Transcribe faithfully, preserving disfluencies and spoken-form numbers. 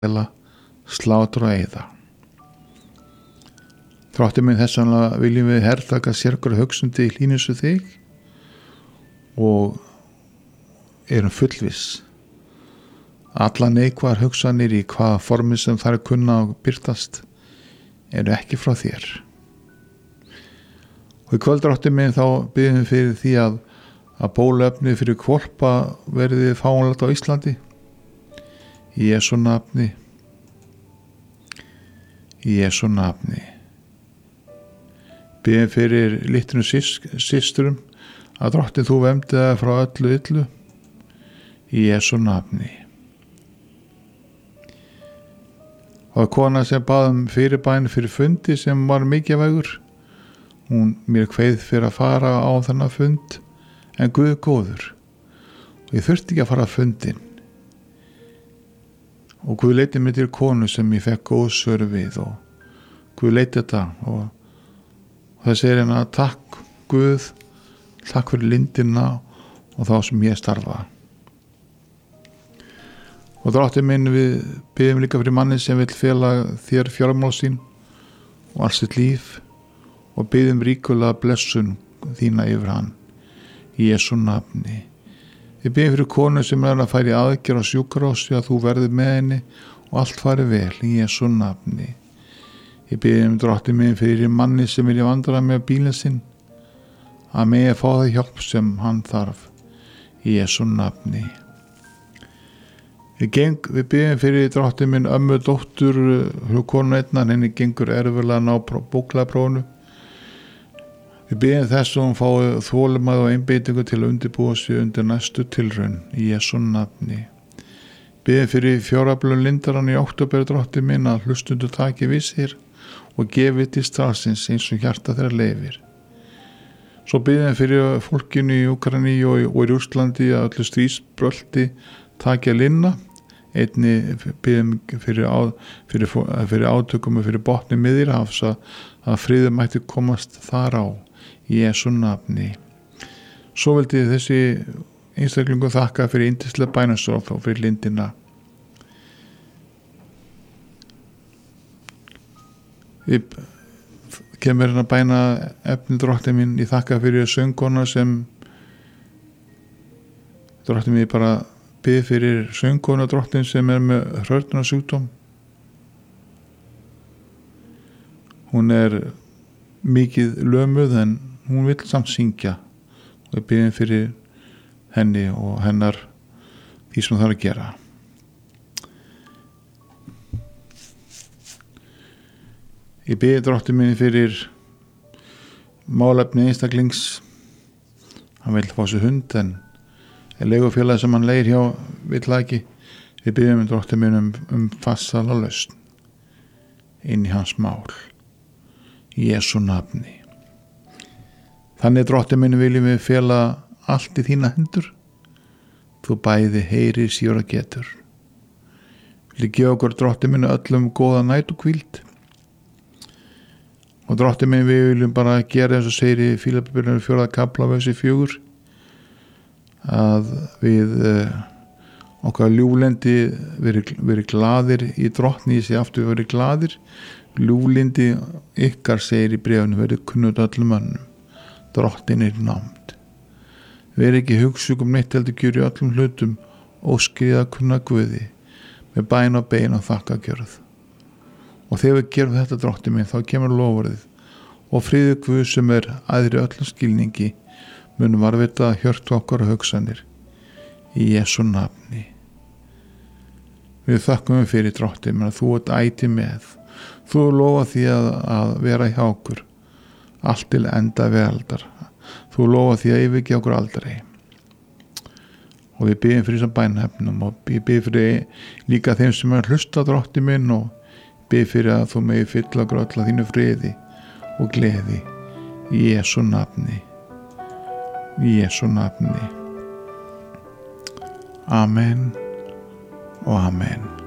stela, slátra og eyða. Drottinn minn, þess vegna viljum við hertaka sérhverja hugsundi í hlýðni þig og erum fullviss alla neikvæðar hugsanir í hvaða formi sem þær kunna og birtast eru ekki frá þér. Og í kvöld, Drottinn minn, þá biðjum við fyrir því að, að bóluefni fyrir hvolpa verði fáanlegt á Íslandi í Jesú nafni, í Jesú nafni. Biðjum fyrir litlum systurum að Drottinn, þú verndi það frá öllu illu í Jesú nafni. Og kona sem baðum fyrirbæn fyrir fundi sem var mikilvægur, hún mér kveið fyrir að fara á þennan fund, en Guð er góður og ég þurfti ekki að fara að fundin. Og Guð leiti mig til konu sem ég fekk góð svör við og Guð leiti þetta og og það segir hérna: takk Guð, takk fyrir lindina og þá sem ég starfa. Og Drottinn minn, við biðjum líka fyrir manni sem vill fela þér fjármál sín og allt sitt líf og biðjum ríkulega blessun þína yfir hann í Jesú nafni. Við biðjum fyrir konu sem er að færa í aðgerð á sjúkrahúsi að þú verðir með henni og allt fari vel í Jesú nafni. Ég biðjum, Drottinn minn, fyrir manni sem vilja vandra með bílinn sinn að megi fá það hjálp sem hann þarf í Jesú nafni. Við, geng, við biðjum fyrir, Drottinn minn, ömmu dóttur konu einnar, henni gengur erfiðlega að ná bóklaprófinu. Við biðjum þess að hún fái þolinmæði og einbeitingu til að undirbúa sig undir næstu tilraun í Jesú nafni. Biðjum fyrir fjáraflun lindarann í október, Drottinn minn, að hlustundur taki við sér og gefi til straxins eins og hjarta þeirra leyfir. Svo biðjum fyrir fólkinu í Úkraínu og, og í Rússlandi að öllu stríðsbrölti taki að linna. Einni biðjum fyrir, á, fyrir, fyrir átökum og fyrir botni Miðjarðarhafs að, að friður mætti komast þar á í Jesú nafni. Svo vildi þessi einstaklingu þakka fyrir yndislega bænastörf og fyrir lindina. Við kemur hérna bæna efni, Drottinn minn, ég þakka fyrir söngkona sem Drottinn minn, bara bið fyrir söngkona, Drottinn, sem er með hrörnunarsjúkdóm. Hún er mikið lömuð en hún vill samt syngja og við biðjum fyrir henni og hennar því sem það er að gera. Ég biði, Drottinn minn, fyrir málefni einstaklings. Hann vill fá sér hund en er leigufélag sem hann leigir hjá vill það ekki. Við biðjum, Drottinn minn, um, um farsæla lausn inn í hans mál í Jesú nafni. Þannig, Drottinn minn, viljum við fela allt í þína hendur. Þú bæði heyrir, síður að getur. Vil gefa okkur, Drottinn minn, öllum góða næturhvíld. Og Drottinn minn, við viljum bara gera eins og segir í Fílippibrinu fjórða kafla versi fjögur að við uh, okkar ljúflendi verið veri glaðir í Drottni, ég segi aftur verið glaðir. Ljúflendi ykkar, segir í bréfinu, verið kunnut öllum mönnum. Drottinn er námt. Verið ekki hugsjúk um neitt, heldur gjör í öllum hlutum óskið að kunna Guði með bæn og bein og þakkagjörð. Og þegar við gerum þetta, Drottinn minn, þá kemur lofurðið og friður Guð sem er æðri öllum skilningi munum varðveita hjörtu okkar og hugsanir í Jesú nafni. Við þakkum við fyrir, Drottinn minn, að þú ert ætíð með. Þú lofa því að, að vera hjá okkur allt til enda veraldar. Þú lofa því að yfirgefa okkur aldrei. Og við biðjum fyrir þessum bænhefnum og við biðjum fyrir líka þeim sem er að hlusta, Drottinn minn, og bið fyrir að þú megi fylla okkur alla þínu friði og gleði í Jesú nafni. Í Jesú nafni. Amen og amen.